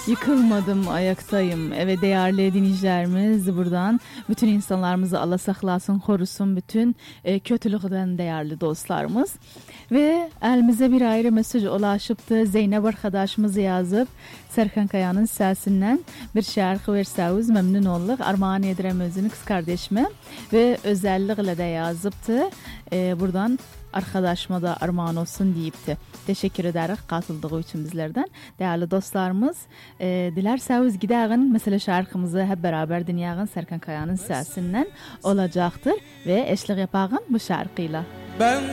Yıkılmadım, ayaktayım. Evet değerli dinleyicilerimiz, buradan bütün insanlarımızı Allah saklasın, korusun, bütün kötülükten değerli dostlarımız. Ve elimize bir ayrı mesaj ulaşıptı. Zeynep arkadaşımız yazıp Serkan Kaya'nın sesinden bir şarkı verseniz memnun olduk. Armağan ederim özünü kız kardeşime ve özellikle de yazıptı. Buradan arkadaşıma da armağan olsun deyipti. Teşekkür ederiz katıldığı için bizlerden. Değerli dostlarımız, dilerseniz gidelim mesela şarkımızı hep beraber dinleyelim. Serkan Kaya'nın sesinden olacaktır ve eşlik yapalım bu şarkıyla.